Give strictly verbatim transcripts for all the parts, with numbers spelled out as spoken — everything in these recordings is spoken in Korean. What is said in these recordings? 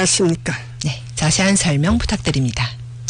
안녕하십니까. 네, 자세한 설명 부탁드립니다.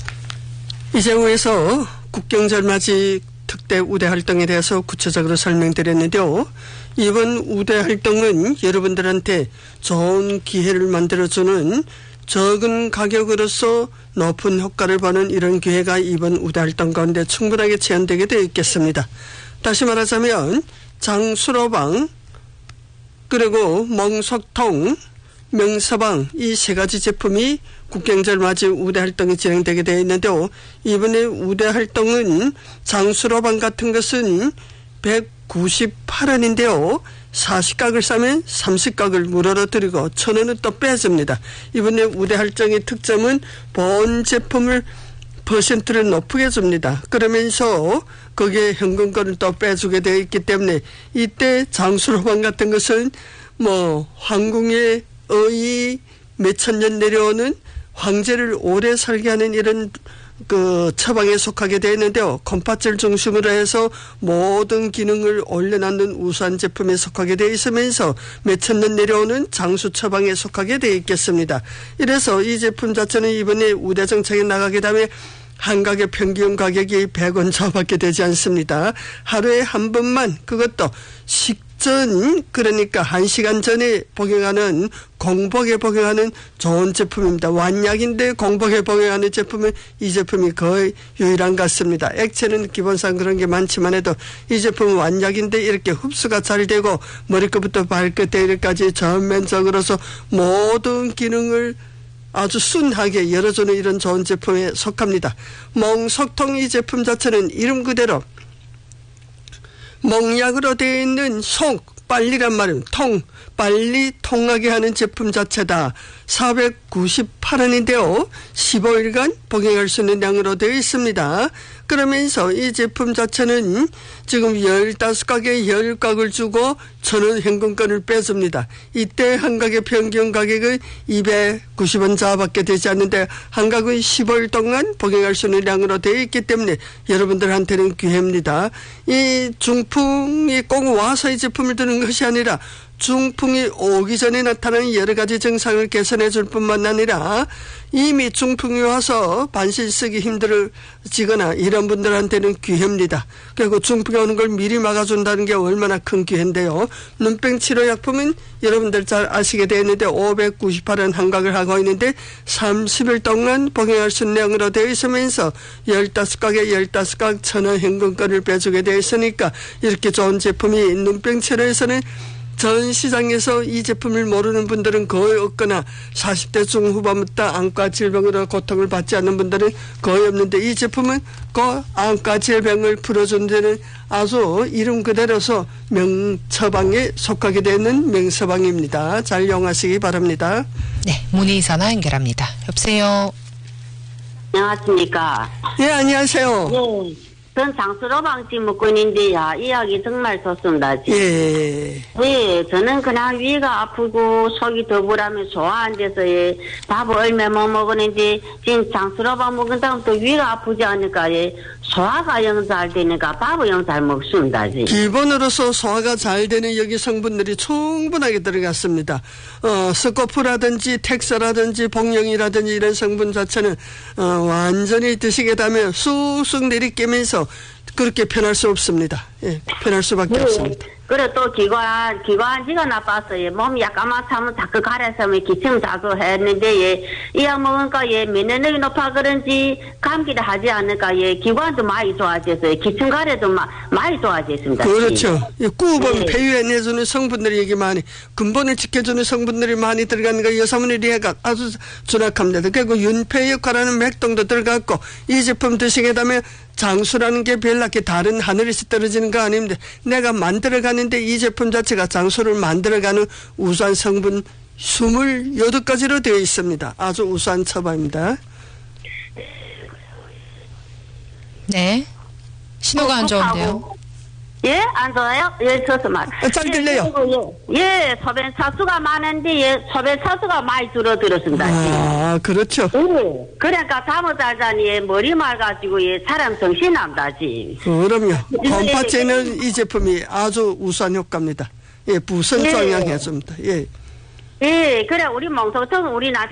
이재호에서 국경절 맞이 특대 우대 활동에 대해서 구체적으로 설명드렸는데요. 이번 우대 활동은 여러분들한테 좋은 기회를 만들어주는 적은 가격으로서 높은 효과를 보는 이런 기회가 이번 우대 활동 가운데 충분하게 제한되게 되어 있겠습니다. 다시 말하자면 장수로방 그리고 멍석통 명서방 이 세 가지 제품이 국경절 맞이 우대 활동이 진행되게 되어 있는데요. 이번에 우대 활동은 장수로방 같은 것은 백구십팔 원인데요. 사십 각을 사면 삼십 각을 무료로 드리고 천 원은 또 빼줍니다. 이번에 우대 활동의 특점은 본 제품을 퍼센트를 높게 줍니다. 그러면서 거기에 현금권을 또 빼주게 되어 있기 때문에 이때 장수로방 같은 것은 뭐 황궁의 어이 몇천 년 내려오는 황제를 오래 살게 하는 이런 그 처방에 속하게 되어 있는데요. 컴파츠를 중심으로 해서 모든 기능을 올려놓는 우수한 제품에 속하게 되어 있으면서 몇천 년 내려오는 장수 처방에 속하게 되어 있겠습니다. 이래서 이 제품 자체는 이번에 우대 정책에 나가게 되면 한 가게 평균 가격이 백 원 저밖에 되지 않습니다. 하루에 한 번만 그것도 식전 그러니까 한 시간 전에 복용하는 공복에 복용하는 좋은 제품입니다. 완약인데 공복에 복용하는 제품은 이 제품이 거의 유일한 것 같습니다. 액체는 기본상 그런 게 많지만 해도 이 제품은 완약인데 이렇게 흡수가 잘 되고 머리끝부터 발끝 대리까지 전면적으로서 모든 기능을 아주 순하게 열어주는 이런 좋은 제품에 속합니다. 멍석통 이 제품 자체는 이름 그대로 멍약으로 되어 있는 속, 빨리란 말은 통, 빨리 통하게 하는 제품 자체다. 사백구십팔 원인데요. 십오 일간 복용할 수 있는 양으로 되어 있습니다. 그러면서 이 제품 자체는 지금 십오 각에 십 각을 주고 천 원 현금권을 빼줍니다. 이때 한 각의 평균 가격은 이백구십 원 자밖에 되지 않는데 한 각은 십오 일 동안 복용할 수 있는 양으로 되어 있기 때문에 여러분들한테는 기회입니다. 이 중풍이 꼭 와서 이 제품을 드는 것이 아니라 중풍이 오기 전에 나타나는 여러 가지 증상을 개선해 줄 뿐만 아니라 이미 중풍이 와서 반실 쓰기 힘들어지거나 이런 분들한테는 기회입니다. 그리고 중풍이 오는 걸 미리 막아준다는 게 얼마나 큰 기회인데요. 눈병 치료 약품은 여러분들 잘 아시게 되었는데 오백구십팔 원 한각을 하고 있는데 삼십 일 동안 복용할 수 있는 양으로 되어 있으면서 십오 각에 십오 각 천 원 현금권을 빼주게 되어 있으니까 이렇게 좋은 제품이 눈병 치료에서는 전 시장에서 이 제품을 모르는 분들은 거의 없거나 사십 대 중후반부터 안과 질병으로 고통을 받지 않는 분들은 거의 없는데 이 제품은 그 안과 질병을 풀어주는 데는 아주 이름 그대로서 명처방에 속하게 되는 명서방입니다. 잘 이용하시기 바랍니다. 네, 문의 전화 연결합니다. 여보세요. 안녕하십니까. 예, 안녕하세요. 네. 전 장수로방지 먹고 있는데요. 이야기 정말 좋습니다. 예. 네, 저는 그냥 위가 아프고 속이 더부라면 소화 안 돼서 예, 밥을 얼마 못 먹었는데 지금 장수로방 먹은 다음 또 위가 아프지 않으니까 예, 소화가 영 잘 되니까 밥을 영 잘 먹습니다. 지. 기본으로서 소화가 잘 되는 여기 성분들이 충분하게 들어갔습니다. 어, 스코프라든지 텍스라든지 복령이라든지 이런 성분 자체는 어, 완전히 드시게 되면 쑥쑥 내리깨면서 그렇게 편할 수 없습니다. 예, 편할 수밖에 네. 없습니다. 그래 또 기관 기관지가 나빠서 예, 몸이 약간만 차면 자꾸 가래서면 기침 자꾸 했는데 예, 이 약 먹으니까 예, 면역력이 높아 그런지 감기를 하지 않으니까 예, 기관도 많이 좋아졌어요. 기침 가래도 마, 많이 좋아졌습니다. 그렇죠. 예, 구번 네. 폐유해내주는 성분들이 여기 많이 근본을 지켜주는 성분들이 많이 들어가니까 여사문의 리해가 아주 준악합니다. 그리고 윤폐 역할하는 맥동도 들어갔고 이 제품 드시게 되면 장수라는 게 별나게 다른 하늘에서 떨어지는 거 아닙니다. 내가 만들어가는데 이 제품 자체가 장수를 만들어가는 우수한 성분 이십팔 가지로 되어 있습니다. 아주 우수한 처방입니다. 네. 신호가 안 좋은데요. 예, 안 좋아요? 예, 저서 말. 잘 들려요. 예, 예, 소변 차수가 많은데, 예, 소변 차수가 많이 줄어들었습니다. 아, 그렇죠. 예. 그러니까 잠을 잘 자니, 예, 머리 맑아지고, 예, 사람 정신 남다지. 그럼요. 곰파체는 이 제품이 아주 우수한 효과입니다. 예, 부선 예. 조향해줍니다. 예. 예, 그래, 우리 멍석청, 우리 나